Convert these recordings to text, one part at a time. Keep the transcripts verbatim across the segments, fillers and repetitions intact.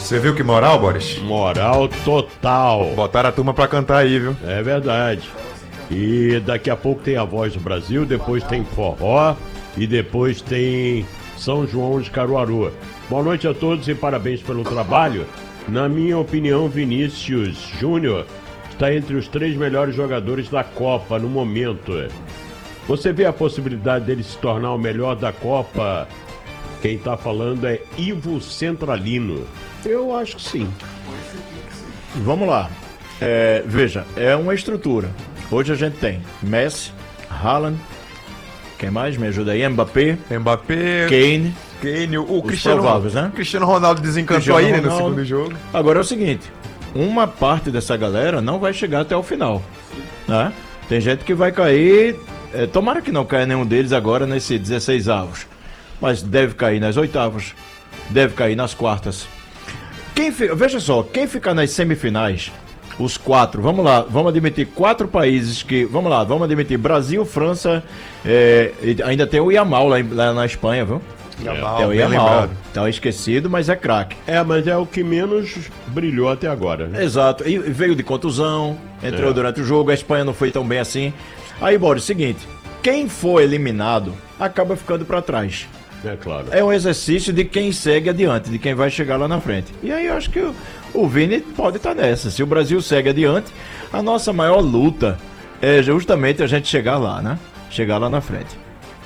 Você viu que moral, Boris? Moral total. Botaram a turma pra cantar aí, viu? É verdade. E daqui a pouco tem a Voz do Brasil, depois tem forró e depois tem São João de Caruaru. Boa noite a todos e parabéns pelo trabalho. Na minha opinião, Vinícius Júnior está entre os três melhores jogadores da Copa no momento. Você vê a possibilidade dele se tornar o melhor da Copa? Quem está falando é Ivo Centralino. Eu acho que sim. Vamos lá. É, veja, é uma estrutura. Hoje a gente tem Messi, Haaland, quem mais? Me ajuda aí? Mbappé, Mbappé, Kane. Kane, o Cristiano, prováveis, né? Cristiano Ronaldo desencantou Cristiano aí, né, no Ronaldo. segundo jogo. Agora é o seguinte, uma parte dessa galera não vai chegar até o final, né? Tem gente que vai cair, é, tomara que não caia nenhum deles agora nesse dezesseis avos, mas deve cair nas oitavas, deve cair nas quartas. Quem fi- Veja só, quem ficar nas semifinais, os quatro, vamos lá, vamos admitir quatro países que, vamos lá, vamos admitir Brasil, França, é, e ainda tem o Yamal lá, em- lá na Espanha, viu? Yamal, Tem o bem Yamal, lembrado. tá esquecido, mas é craque. É, mas é o que menos brilhou até agora, né? Exato, e veio de contusão, entrou É. durante o jogo, a Espanha não foi tão bem assim. Aí, Boris, seguinte, quem for eliminado acaba ficando pra trás. É claro. É um exercício de quem segue adiante, de quem vai chegar lá na frente. E aí eu acho que o, o Vini pode estar nessa. Se o Brasil segue adiante, a nossa maior luta é justamente a gente chegar lá, né? Chegar lá na frente.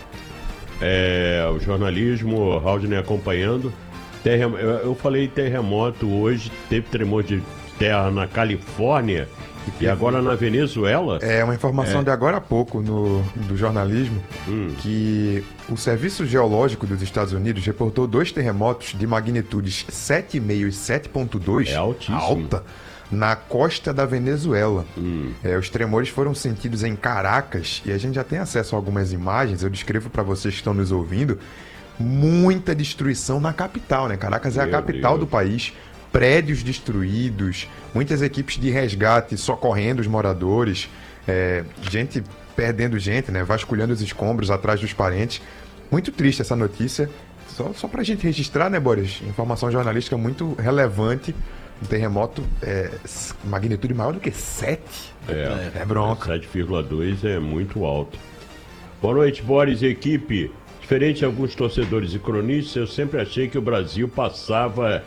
É, o jornalismo, o Haldner acompanhando. Terrem- Eu eu falei terremoto hoje, teve tremor de terra na Califórnia e agora na Venezuela. É uma informação de agora há pouco no, do jornalismo Hum. que o Serviço Geológico dos Estados Unidos reportou dois terremotos de magnitudes sete vírgula cinco e sete ponto dois, É altíssimo. alta, na costa da Venezuela. Hum. É, os tremores foram sentidos em Caracas e a gente já tem acesso a algumas imagens, eu descrevo para vocês que estão nos ouvindo, muita destruição na capital, né? Caracas é a Meu capital Deus. do país, prédios destruídos, muitas equipes de resgate socorrendo os moradores, é, gente perdendo gente, né? Vasculhando os escombros atrás dos parentes. Muito triste essa notícia, só, só pra gente registrar, né, Boris? Informação jornalística muito relevante. Um terremoto é, s- magnitude maior do que sete. É, É bronca. sete vírgula dois é muito alto. Boa noite, Boris e equipe. Diferente de alguns torcedores e cronistas, eu sempre achei que o Brasil passava